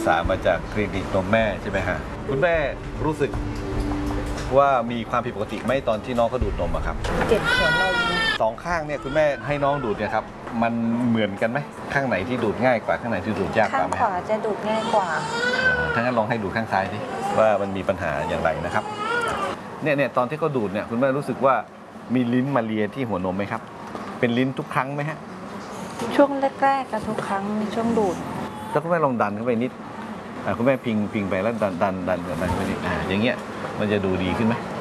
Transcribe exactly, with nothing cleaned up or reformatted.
ษามาจากคลินิกนมแม่ใช่ไหมฮะคุณแม่รู้สึกว่ามีความผิดปกติไหมตอนที่น้องเขาดูดนมอะครับเจ็บหัวนมสองข้างเนี่ยคุณแม่ให้น้องดูดเนี่ยครับมันเหมือนกันไหมข้างไหนที่ดูดง่ายกว่าข้างไหนที่ดูดยากกข้าว่าง ไหมขวาจะดูดง่ายกว่าถ้างั้นลองให้ดูดข้างซ้ายดิว่ามันมีปัญหาอย่างไรนะครับเนี่ยเนี่ยตอนที่เขาดูดเนี่ยคุณแม่รู้สึกว่ามีลิ้นมาเลียที่หัวนมไหมครับเป็นลิ้นทุกครั้งไหมฮะช่วงแรกๆกับทุกครั้งช่วงดูดแล้วคุณแม่ลองดันเข้าไปนิดคุณแม่พิงพิงไปแล้วดันดันดันดันเข้าไปนิดอ่าอย่างเงี้ยมันจะดูดีขึ้นไหม